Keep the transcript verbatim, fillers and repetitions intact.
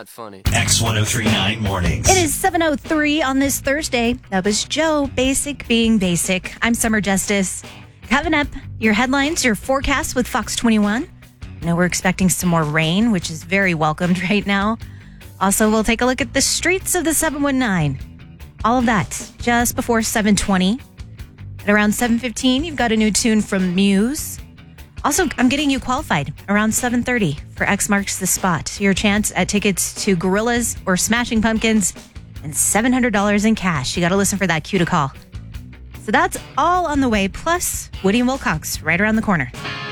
not funny. X ten thirty-nine Mornings. It is seven oh three on this Thursday. That was Joe, Basic being basic. I'm Summer Justice. Coming up, your headlines, your forecast with Fox twenty-one. I know we're expecting some more rain, which is very welcomed right now. Also, we'll take a look at the streets of the seven one nine. All of that just before seven twenty. At around seven fifteen, you've got a new tune from Muse. Also, I'm getting you qualified around seven thirty for X Marks the Spot. Your chance at tickets to Gorillaz or Smashing Pumpkins and seven hundred dollars in cash. You got to listen for that cue to call. So that's all on the way, plus Woody and Wilcox right around the corner.